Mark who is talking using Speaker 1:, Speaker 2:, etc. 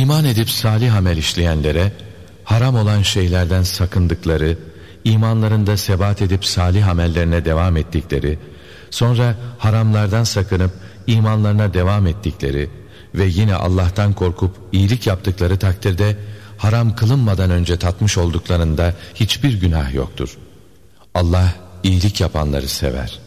Speaker 1: İman edip salih amel işleyenlere haram olan şeylerden sakındıkları, imanlarında sebat edip salih amellerine devam ettikleri, sonra haramlardan sakınıp imanlarına devam ettikleri ve yine Allah'tan korkup iyilik yaptıkları takdirde haram kılınmadan önce tatmış olduklarında hiçbir günah yoktur. Allah iyilik yapanları sever.